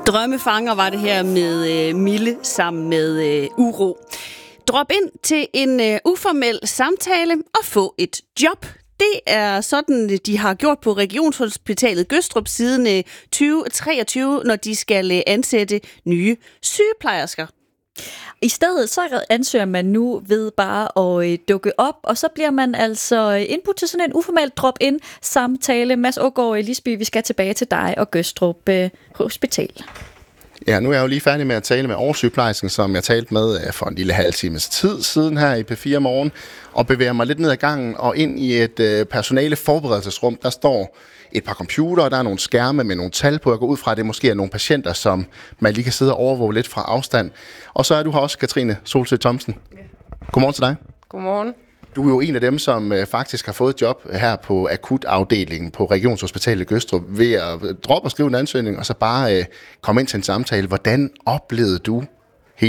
Drømmefanger var det her med Mille sammen med Uro. Drop ind til en uformel samtale og få et job. Det er sådan, de har gjort på Regionshospitalet Gødstrup siden 2023, når de skal ansætte nye sygeplejersker. I stedet så ansøger man nu ved bare at dukke op, og så bliver man altså indbudt til sådan en uformel drop-in-samtale. Mads Aagaard Lisby, vi skal tilbage til dig og Gødstrup Hospital. Ja, nu er jeg jo lige færdig med at tale med oversygeplejersken, som jeg talte med for en lille halv times tid siden her i P4 Morgen, og bevæger mig lidt ned ad gangen og ind i et personale forberedelsesrum. Der står et par computere, der er nogle skærme med nogle tal på. Jeg går ud fra, at det måske er nogle patienter, som man lige kan sidde og overvåge lidt fra afstand. Og så er du her også, Katrine Solsø Thomsen. Ja. Godmorgen til dig. Godmorgen. Du er jo en af dem, som faktisk har fået job her på akutafdelingen på Regionshospitalet Gødstrup ved at droppe og skrive en ansøgning, og så bare komme ind til en samtale. Hvordan oplevede du